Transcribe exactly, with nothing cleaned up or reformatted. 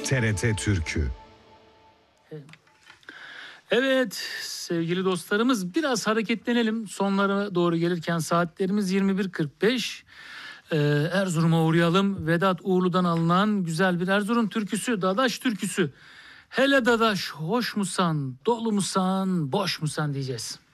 T R T Türkü. Evet sevgili dostlarımız, biraz hareketlenelim. Sonlara doğru gelirken saatlerimiz yirmi bir kırk beş. Ee, Erzurum'a uğrayalım. Vedat Uğurlu'dan alınan güzel bir Erzurum türküsü, Dadaş türküsü. Hele dadaş hoş musan, dolu musan, boş musan diyeceğiz.